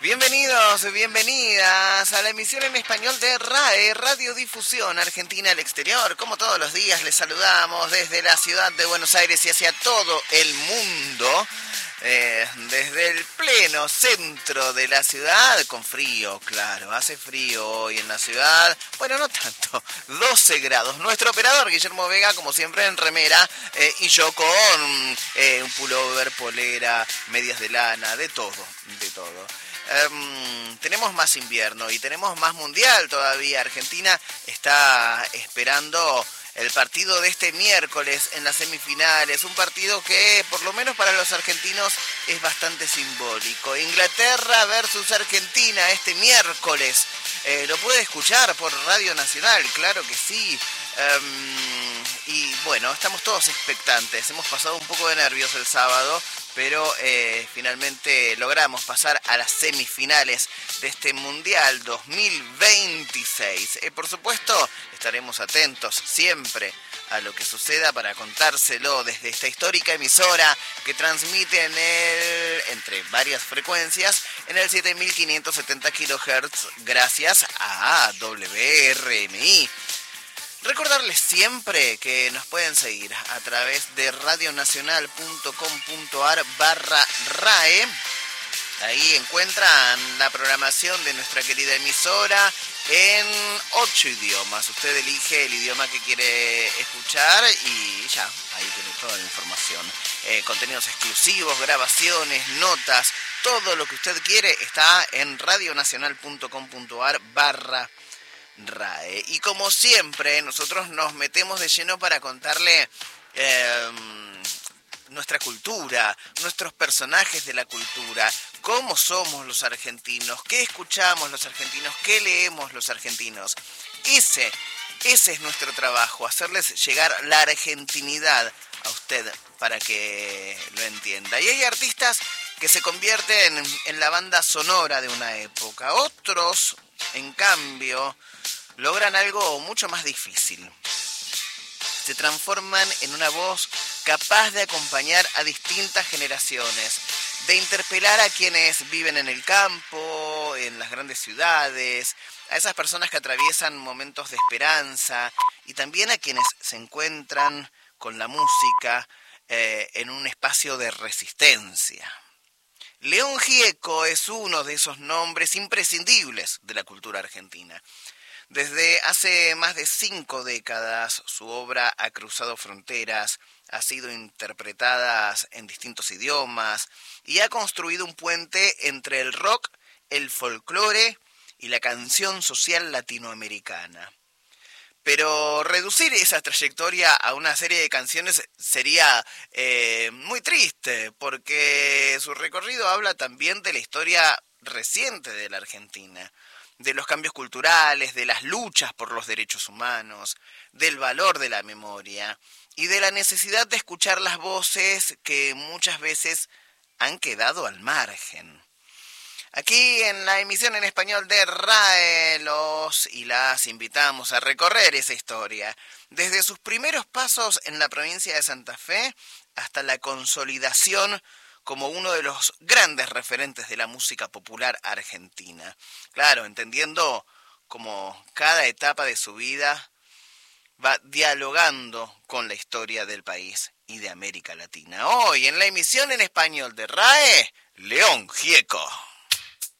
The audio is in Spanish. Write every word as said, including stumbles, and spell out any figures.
Bienvenidos, bienvenidas a la emisión en español de R A E, Radiodifusión Argentina al Exterior. Como todos los días les saludamos desde la ciudad de Buenos Aires y hacia todo el mundo, eh, desde el pleno centro de la ciudad, con frío, claro, hace frío hoy en la ciudad, bueno, no tanto, doce grados. Nuestro operador Guillermo Vega, como siempre, en remera, eh, y yo con eh, un pullover, polera, medias de lana, de todo, de todo. Um, tenemos más invierno y tenemos más mundial todavía. Argentina está esperando el partido de este miércoles en las semifinales, un partido que por lo menos para los argentinos es bastante simbólico. Inglaterra versus Argentina este miércoles. Eh, lo puede escuchar por Radio Nacional, claro que sí. Um, y bueno, estamos todos expectantes. Hemos pasado un poco de nervios el sábado, pero eh, finalmente logramos pasar a las semifinales de este Mundial dos mil veintiséis. Eh, por supuesto, estaremos atentos siempre a lo que suceda para contárselo desde esta histórica emisora que transmite en el, entre varias frecuencias en el siete mil quinientos setenta kilohertz gracias a W R M I. Recordarles siempre que nos pueden seguir a través de radionacional.com.ar barra RAE. Ahí encuentran la programación de nuestra querida emisora en ocho idiomas. Usted elige el idioma que quiere escuchar y ya, ahí tiene toda la información. Eh, contenidos exclusivos, grabaciones, notas, todo lo que usted quiere está en radionacional.com.ar barra RAE. Y como siempre, nosotros nos metemos de lleno para contarle eh, nuestra cultura, nuestros personajes de la cultura, cómo somos los argentinos, qué escuchamos los argentinos, qué leemos los argentinos. Ese, ese es nuestro trabajo, hacerles llegar la argentinidad a usted para que lo entienda. Y hay artistas que se convierten en, en la banda sonora de una época. Otros, en cambio, logran algo mucho más difícil. Se transforman en una voz capaz de acompañar a distintas generaciones, de interpelar a quienes viven en el campo, en las grandes ciudades, a esas personas que atraviesan momentos de esperanza y también a quienes se encuentran con la música eh, en un espacio de resistencia. León Gieco es uno de esos nombres imprescindibles de la cultura argentina. Desde hace más de cinco décadas su obra ha cruzado fronteras, ha sido interpretada en distintos idiomas y ha construido un puente entre el rock, el folclore y la canción social latinoamericana. Pero reducir esa trayectoria a una serie de canciones sería eh, muy triste, porque su recorrido habla también de la historia reciente de la Argentina, de los cambios culturales, de las luchas por los derechos humanos, del valor de la memoria y de la necesidad de escuchar las voces que muchas veces han quedado al margen. Aquí en la emisión en español de RAE los y las invitamos a recorrer esa historia, desde sus primeros pasos en la provincia de Santa Fe hasta la consolidación como uno de los grandes referentes de la música popular argentina. Claro, entendiendo cómo cada etapa de su vida va dialogando con la historia del país y de América Latina. Hoy, en la emisión en español de RAE, León Gieco.